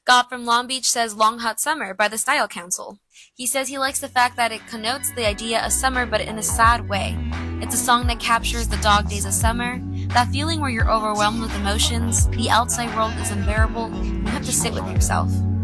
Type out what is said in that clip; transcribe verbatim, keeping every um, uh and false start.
Scott from Long Beach says Long Hot Summer by the Style Council. He says he likes the fact that it connotes the idea of summer but in a sad way. It's a song that captures the dog days of summer, that feeling where you're overwhelmed with emotions, the outside world is unbearable, and you have to sit with yourself.